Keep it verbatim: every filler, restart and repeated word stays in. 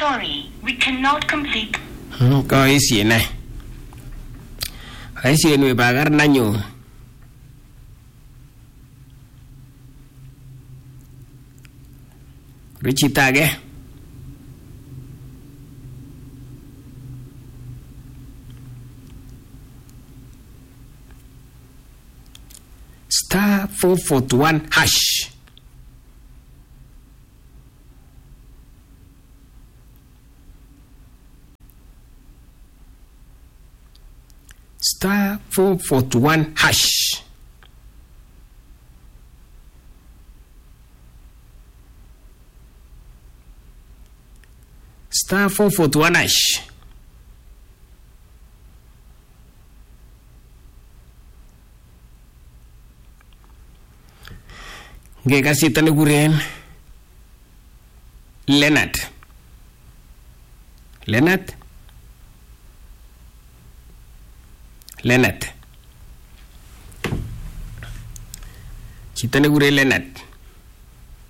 sorry, we cannot complete. Có ý gì này? Ý gì nuôi bà gắt nanyo? Richita ke? Star four forty-one hash. Star four forty-one hash. Star four forty-one hash. Nge kasi taniguren Leonard. Leonard. Leonard. Kita negure Leonard.